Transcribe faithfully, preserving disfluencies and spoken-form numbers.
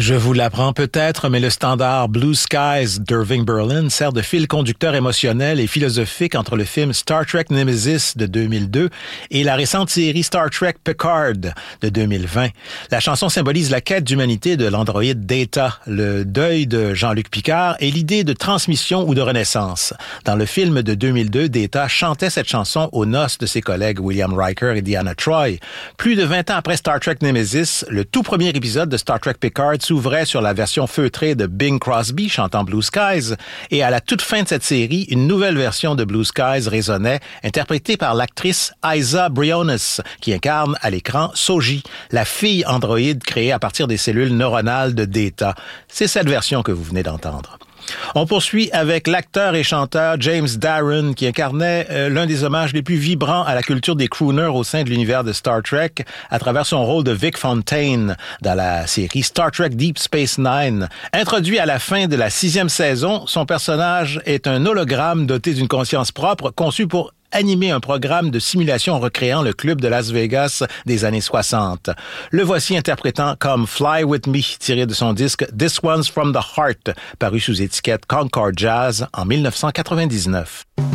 Je vous l'apprends peut-être, mais le standard Blue Skies d'Irving Berlin sert de fil conducteur émotionnel et philosophique entre le film Star Trek Nemesis de deux mille deux et la récente série Star Trek Picard de deux mille vingt. La chanson symbolise la quête d'humanité de l'androïde Data, le deuil de Jean-Luc Picard et l'idée de transmission ou de renaissance. Dans le film de deux mille deux, Data chantait cette chanson aux noces de ses collègues William Riker et Deanna Troi. Plus de vingt ans après Star Trek Nemesis, le tout premier épisode de Star Trek Picard s'ouvrait sur la version feutrée de Bing Crosby chantant Blue Skies, et à la toute fin de cette série, une nouvelle version de Blue Skies résonnait, interprétée par l'actrice Isa Briones, qui incarne à l'écran Soji, la fille androïde créée à partir des cellules neuronales de Data. C'est cette version que vous venez d'entendre. On poursuit avec l'acteur et chanteur James Darren qui incarnait euh, l'un des hommages les plus vibrants à la culture des crooners au sein de l'univers de Star Trek à travers son rôle de Vic Fontaine dans la série Star Trek Deep Space Nine. Introduit à la fin de la sixième saison, son personnage est un hologramme doté d'une conscience propre conçu pour animer un programme de simulation recréant le club de Las Vegas des années soixante. Le voici interprétant Come Fly With Me, tiré de son disque This One's From The Heart, paru sous étiquette Concord Jazz en dix-neuf cent quatre-vingt-dix-neuf.